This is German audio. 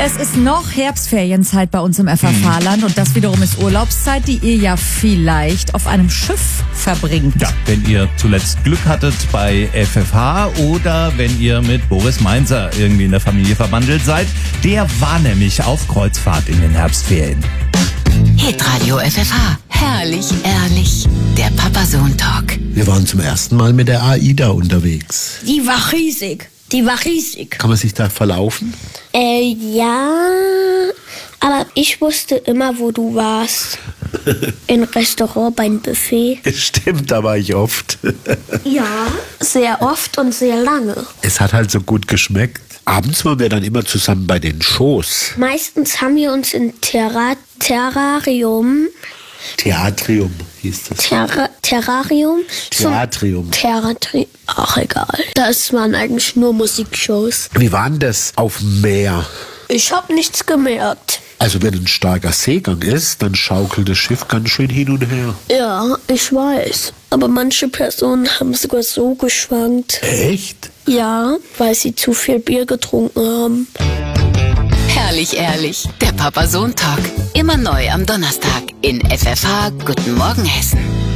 Es ist noch Herbstferienzeit bei uns im FFH-Land und das wiederum ist Urlaubszeit, die ihr ja vielleicht auf einem Schiff verbringt. Ja, wenn ihr zuletzt Glück hattet bei FFH oder wenn ihr mit Boris Mainzer irgendwie in der Familie verbandelt seid. Der war nämlich auf Kreuzfahrt in den Herbstferien. Hitradio FFH. Herrlich, ehrlich. Der Papa-Sohn-Talk. Wir waren zum ersten Mal mit der AIDA unterwegs. Die war riesig. Kann man sich da verlaufen? Ja, aber ich wusste immer, wo du warst. Im Restaurant, beim Buffet. Stimmt, da war ich oft. Ja, sehr oft und sehr lange. Es hat halt so gut geschmeckt. Abends waren wir dann immer zusammen bei den Shows. Meistens haben wir uns in Terrarium hieß das. Terrarium? Theatrium. Ach, egal. Das waren eigentlich nur Musikshows. Wie war denn das auf dem Meer? Ich habe nichts gemerkt. Also wenn ein starker Seegang ist, dann schaukelt das Schiff ganz schön hin und her. Ja, ich weiß. Aber manche Personen haben sogar so geschwankt. Echt? Ja, weil sie zu viel Bier getrunken haben. Herrlich, ehrlich. Der Papa-Sohn-Talk. Immer neu am Donnerstag in FFH. Guten Morgen, Hessen.